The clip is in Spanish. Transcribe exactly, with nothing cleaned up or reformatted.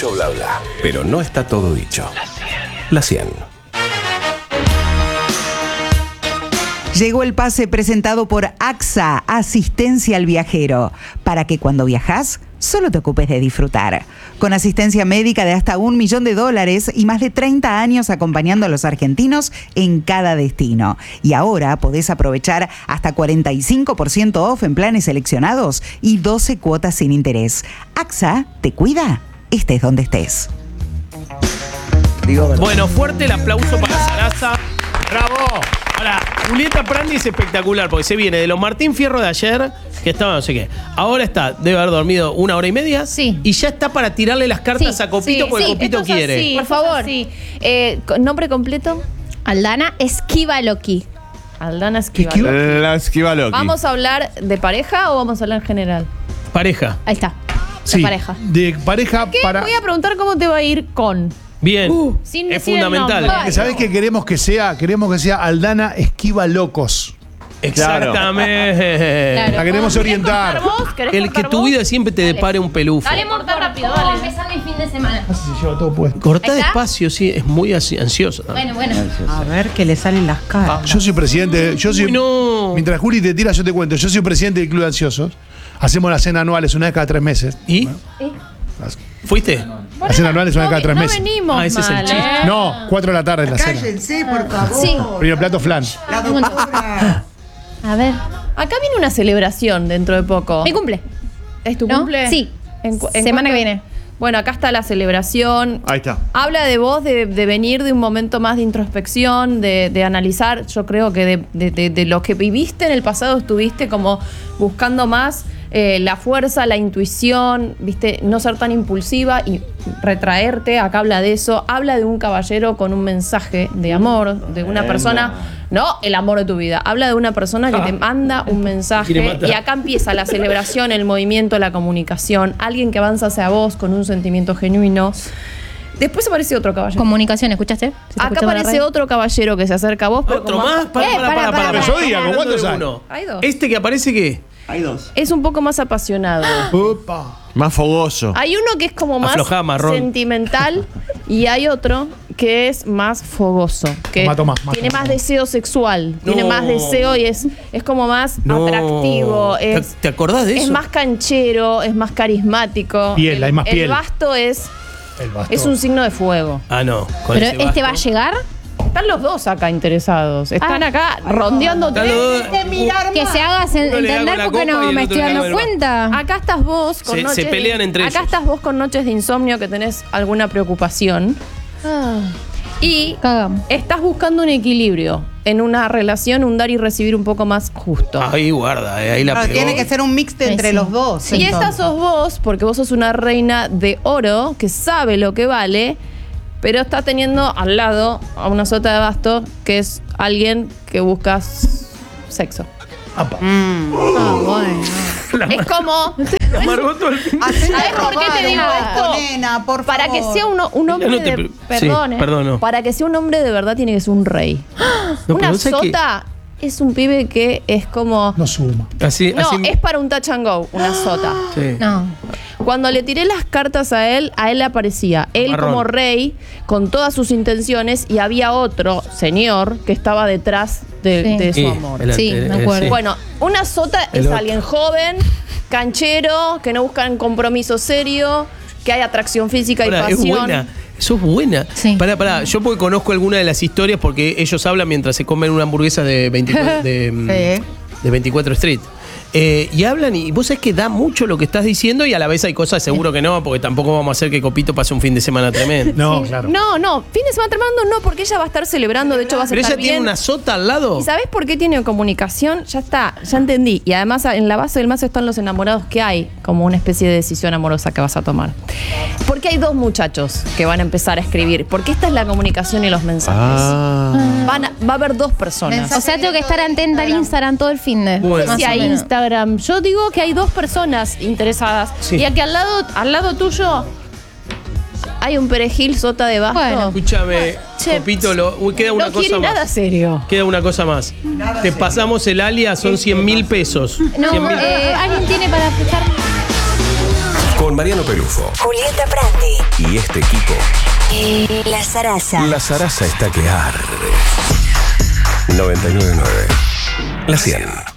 mucho bla bla, pero no está todo dicho. La cien. Llegó el pase presentado por AXA, Asistencia al Viajero, para que cuando viajás solo te ocupes de disfrutar. Con asistencia médica de hasta un millón de dólares y más de treinta años acompañando a los argentinos en cada destino. Y ahora podés aprovechar hasta cuarenta y cinco por ciento off en planes seleccionados y doce cuotas sin interés. AXA te cuida, estés donde estés. Bueno, fuerte el aplauso para Sarasa. ¡Bravo! Ahora, Julieta Prandi es espectacular porque se viene de los Martín Fierro de ayer, que estaba no sé qué. Ahora está, debe haber dormido una hora y media. Sí. Y ya está para tirarle las cartas Sí, a Copito sí, porque sí, Copito esto es quiere. así, Por esto es favor. así. Eh, ¿Nombre completo? Aldana Esquivaloqui. Aldana Esquivaloqui. La Esquivaloqui. ¿Vamos a hablar de pareja o vamos a hablar en general? Pareja. Ahí está. Sí, De pareja. de pareja ¿Qué? para... Voy a preguntar cómo te va a ir con. Bien. Uh, sin es decir el fundamental. nombre. ¿Sabés qué queremos que sea? Queremos que sea Aldana Esquiva Locos. Exactamente. Claro. La queremos ¿Querés orientar. cortar vos? ¿Querés El que cortar tu vos? vida siempre te depare un pelufo. Dale, corta rápido, dale. empezar mi fin de semana. Así se lleva todo puesto. Cortá ¿Ahí está? despacio, sí, es muy ansi- ansioso también. Bueno, bueno. A ver que le salen las caras. Yo soy presidente. Yo soy, Uy, no. Mientras Juli te tira, yo te cuento. Yo soy presidente del Club de Ansiosos. Hacemos las cenas anuales una vez cada tres meses. ¿Y? Las, ¿Fuiste? las cenas anuales una vez cada tres no meses. venimos Ah, ese es el mal, chiste. ¿eh? No, cuatro de la tarde la cena. Cállense, por favor. Sí. Primer plato flan. La doctora. A ver. Acá viene una celebración dentro de poco. Mi cumple. ¿Es tu ¿No? cumple? Sí. ¿En cu- en Semana cuánto? que viene. Bueno, acá está la celebración. Ahí está. Habla de vos, de, de venir de un momento más de introspección, de, de analizar. Yo creo que de, de- de- de lo que viviste en el pasado estuviste como buscando más eh, la fuerza, la intuición, viste, no ser tan impulsiva y retraerte. Acá habla de eso. Habla de un caballero con un mensaje de amor, de una persona, no el amor de tu vida. Habla de una persona que te manda un mensaje Quiere matar. y acá empieza la celebración, el movimiento, la comunicación. Alguien que avanza hacia vos con un sentimiento genuino. Después aparece otro caballero. Comunicación, ¿escuchaste? ¿Se te Acá escuchó por la aparece radio? otro caballero que se acerca a vos. Pero ¿Otro como más? Para, Eh, para, para, para, para, para. para. Zodíaco, ¿cuántos hay? Uno. Hay dos. ¿Este que aparece qué? Hay dos. Es un poco más apasionado. Opa. Más fogoso. Hay uno que es como más Aflojá, marrón. sentimental y hay otro que es más fogoso, que Tomá, tomá, más, tiene tomá, más tomá. deseo sexual, No. tiene más deseo y es, es como más No. atractivo. ¿Te- Es, te acordás de es eso? más canchero, es más carismático. Piel, el, hay más el piel. basto es, El bastón. es un signo de fuego. Ah, no. Con Pero ese este va a basto. llegar. Están los dos acá interesados. Están Ah. acá rondeando. Están los dos. Que se haga sen- Uno le da entender con la porque copa y no el me otro estoy le da dando con el cuenta. Acá estás vos con Se- se noches pelean de, entre Acá ellos. estás vos con noches de insomnio que tenés alguna preocupación. Y Cagamos. estás buscando un equilibrio en una relación, un dar y recibir un poco más justo. Ahí guarda, eh, ahí la Claro, pegó. tiene que ser un mix de Ay, entre sí. los dos. Y entonces. esta sos vos, porque vos sos una reina de oro que sabe lo que vale, pero está teniendo al lado a una sota de basto que es alguien que busca s- sexo. Apa. Ah, bueno. Es como. La amargó todo el fin. Haceme ¿Sabes por qué te robar digo un esto? poco, nena, por Para que favor. sea uno- un hombre Ya no te de. pre- Perdón, sí, eh. perdono. Para que sea un hombre de verdad tiene que ser un rey. No, una pero ¿sabes qué? sota es un pibe que es como. No suma. Así, No, así. es para un touch and go, una sota. Sí. No. Cuando le tiré las cartas a él, a él le aparecía él Marrón. como rey, con todas sus intenciones, y había otro señor que estaba detrás de, Sí. de su Sí, amor. el- Sí, el- me el- acuerdo. sí. Bueno, una sota El es otro. alguien joven, canchero, que no busca un compromiso serio, que hay atracción física y Pará, es pasión. buena. Eso es buena. Sí. Pará, pará. Yo porque conozco alguna de las historias porque ellos hablan mientras se comen una hamburguesa de veinticuatro, de, mm, Sí. de veinticuatro Street. Eh, y hablan y vos sabés que da mucho lo que estás diciendo y a la vez hay cosas seguro que no, porque tampoco vamos a hacer que Copito pase un fin de semana tremendo. No, Sí. claro. No, no, fin de semana tremendo no, porque ella va a estar celebrando, de hecho va a Pero estar ella tiene bien. una sota al lado. ¿Y sabés por qué tiene comunicación? Ya está, ya entendí. Y además en la base del mazo están los enamorados que hay, como una especie de decisión amorosa que vas a tomar. Porque hay dos muchachos que van a empezar a escribir. Porque esta es la comunicación y los mensajes. Ah. Van a- va a haber dos personas. Mensaje. O sea, tengo que estar atenta al Instagram todo el fin de. Bueno. más Si o hay menos. Instagram, yo digo que hay dos personas interesadas. Sí. Y aquí al lado, al lado tuyo hay un perejil sota de basto. Bueno. Escúchame, Che, Copito, lo- uy, queda una no cosa quiere más. nada serio. Queda una cosa más. Te pasamos el alias, son cien mil pesos. No, cien mil eh, ¿alguien tiene para fijar? Con Mariano Pelufo Julieta Prandi y este equipo, La Zaraza. la zaraza está que arde. noventa y nueve punto nueve. La cien.